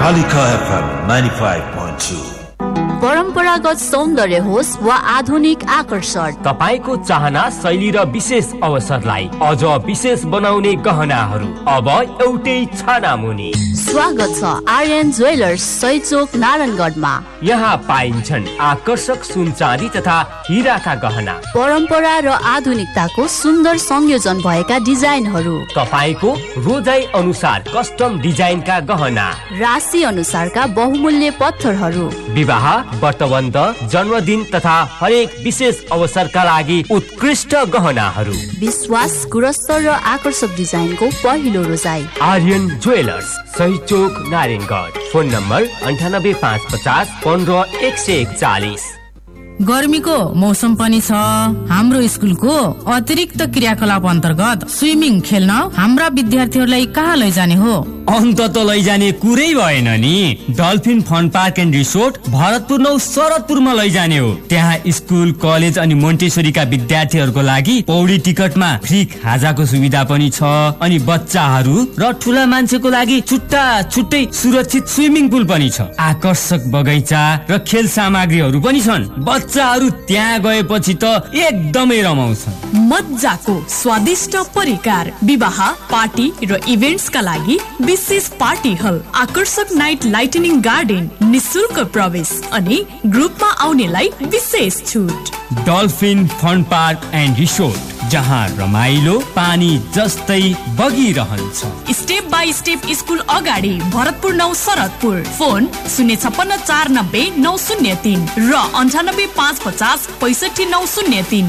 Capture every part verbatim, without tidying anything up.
Kalika F M ninety-five point two. परम्परागत सौन्दर्य होस् वा आधुनिक आकर्षण, तपाईको चाहना शैली र विशेष अवसरलाई अझ विशेष बनाउने गहनाहरू अब एउटै छाना मुनि। स्वागत छ आर्यन ज्वेलर्स सैचोक नारायणगढमा। यहाँ पाइन्छन् आकर्षक सुन चाँदी तथा हिराका गहना, परम्परा र आधुनिकताको सुन्दर संयोजन भएका डिजाइनहरू, तपाईको रोजाइ अनुसार कस्टम डिजाइनका गहना, राशि अनुसारका बहुमूल्य पत्थरहरू, विवाह, व्रतबन्ध, जन्मदिन तथा हरेक विशेष अवसरका लागि उत्कृष्ट गहनाहरू, विश्वास, गुणस्तर र आकर्षक डिजाइनको पहिलो रोजाइ आर्यन ज्वेलर्स सही चोक नारायणगढ। फोन नम्बर अन्ठानब्बे पाँच पचास पन्ध्र एक सय एकचालिस। गर्मीको मौसम पनि छ। हाम्रो स्कुलको अतिरिक्त क्रियाकलाप अन्तर्गत स्विमिङ खेल्न हाम्रा विद्यार्थीहरूलाई कहाँ लैजाने हो? अन्त त लैजाने कुरै भएन नि। Dolphin fun park and resort Bharatpur नौ शरदपुरमा लैजाने हो। त्यहाँ स्कुल, कलेज अनि मोन्टेसरीका विद्यार्थीहरूको लागि पौडी टिकटमा फ्री खाजाको सुविधा पनि छ। अनि बच्चाहरू र ठुला मान्छेको लागि छुट्टा छुट्टै सुरक्षित स्विमिङ पुल पनि छ। आकर्षक बगैँचा र खेल सामग्रीहरू पनि छन्। बच्चाहरू त्यहाँ गएपछि त एकदमै रमाउँछन्। मज्जाको स्वादिष्ट परिकार, विवाह, पार्टी र इभेन्ट्सका लागि विशेष पार्टी हल, आकर्षक नाइट लाइटनिङ गार्डन, निशुल्क प्रवेश अनि ग्रुपमा आउनेलाई विशेष छुट। Dolphin fun park and resort, जहाँ रमाइलो पानी जस्तै बगिरहन्छ। स्टेप बाई स्टेप स्कुल अगाडि, भरतपुर नौ शरदपुर। फोन शून्य छप्पन्न चार नब्बे नौ शून्य तीन र अन्ठानब्बे पाँच पचास पैसठी नौ शून्य तीन।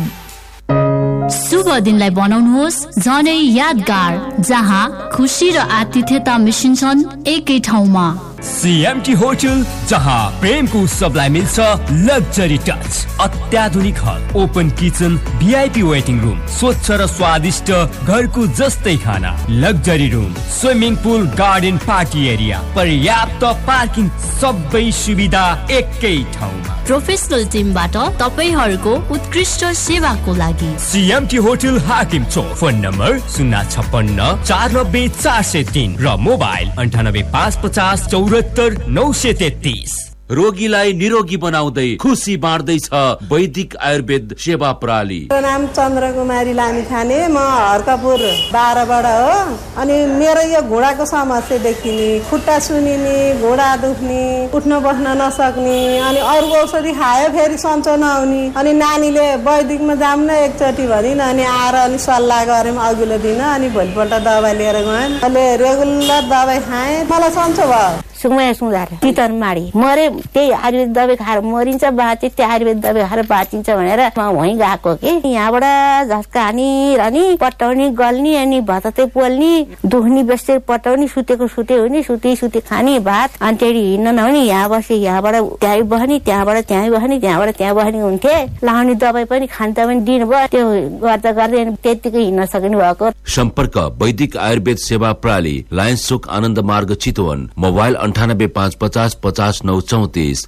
शुभ दिनलाई बनाउनुहोस् झनै यादगार, जहाँ खुसी र आतिथ्यता मिसिन्छन् एकै ठाउँमा। सीएमटी होटल, जहाँ प्रेमको उत्सवलाई मिल्छ लग्जरी टच, अत्याधुनिक हल, open kitchen, VIP waiting room, स्वच्छ र स्वादिष्ट घरको जस्तै खाना, luxury room, swimming pool, garden, party area, पर्याप्त पार्किङ, सबै सुविधा एकै ठाउँमा। प्रोफेसनल टिमबाट तपाईहरूको उत्कृष्ट सेवाको लागि सीएमटी होटल हाकिम चोक। फोन नम्बर शून्य छप्पन्न चार नब्बे चार सय तीन र मोबाइल अन्ठानब्बे पाँच पचास चौरात्तर नौ सय तेत्तिस। रोगीलाई निरोगी बनाउँदै खुसी बाँड्दैछ वैदिक आयुर्वेद सेवा प्रणाली। मेरो नाम चन्द्र कुमारी लामिछाने, म हर्कपुर बाह्रबाट हो। अनि मेरो यो घुँडाको समस्या देखिने, खुट्टा सुनिने, घुँडा दुख्ने, उठ्न बस्न नसक्ने, अनि अरू औषधि खायो फेरि सन्चो नहुने। अनि नानीले वैदिकमा जाऊँ न एकचोटि भनिन्, अनि आएर अनि सल्लाह गऱ्यौँ अघिल्लो दिन। अनि भोलिपल्ट दबाई लिएर गएँ, अहिले रेगुलर दबाई खाएँ, मलाई सन्चो भयो। सुङमा सुँधार चितन माडी मरे, त्यही आयुर्वेद दबाई खाएर मरिन्छ, बाँचे त्यही आयुर्वेद दबाई खाएर बाँचिन्छ भनेर म वहीँ गएको कि। यहाँबाट झस्का हानी रहने, पटाउने गल्ने, अनि भतते पोल्ने, दुख्ने बेसी पटाउने, सुतेको सुते हुने, सुते सुते खाने भात, अनि त्यही हिँड्न नहुने। यहाँ बसे यहाँबाट त्यहीँ बस्ने, त्यहाँबाट त्यहीँ बस्ने, त्यहाँबाट त्यहाँ बस्ने हुन्थे। लाउने दबाई पनि खान्छ पनि दिनुभयो, त्यो गर्दा गर्दै त्यतिकै हिँड्न सक्नु भएको। सम्पर्क वैदिक आयुर्वेद सेवा प्रणाली, लायन्स चोक, आनन्द मार्ग, चितवन। मोबाइल अन्ठानब्बे पाँच पचास पचास नौ चौतिस।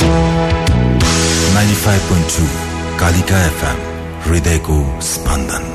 ninety-five point two Kalika FM, हृदयको स्पन्दन।